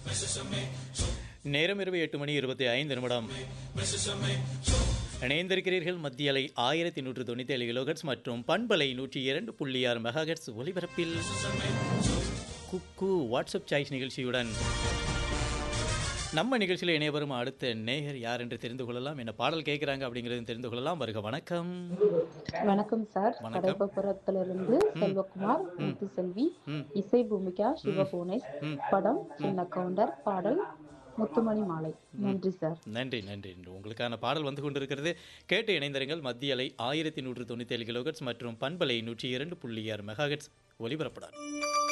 நேரம் இரவு 8:25 இணைந்திருக்கிறீர்கள். மத்திய அலை 1197 கிலோஹெர்ட்ஸ் மற்றும் பண்பலை 102.6 மெகாஹெர்ட்ஸ் ஒலிபரப்பில் குக்கு வாட்ஸ்அப் சாய்ஸ் நிகழ்ச்சியுடன் நம்ம நிகழ்ச்சியில் இணையவரும் அடுத்த நேயர் யார் என்று தெரிந்து கொள்ளலாம். என்ன பாடல் கேட்குறாங்க அப்படிங்கிறது தெரிந்து கொள்ளலாம். வருக வணக்கம். வணக்கம் சார். கடைப்பபுரத்திலிருந்து செல்வகுமார், முத்து செல்வி, இசை பூமிகா, சிவபுவனேஷ், படம் சின்ன கவுண்டர், பாடல் முத்துமணி மாலை. நன்றி சார். நன்றி நன்றி. உங்களுக்கான பாடல் வந்து கொண்டிருக்கிறது. கேட்டு இணைந்திருங்கள். மத்திய அலை 1197 கிலோஹெர்ட்ஸ் மற்றும் பண்பலை 102.6 மெகாஹெர்ட்ஸ் ஒலிபரப்புடன்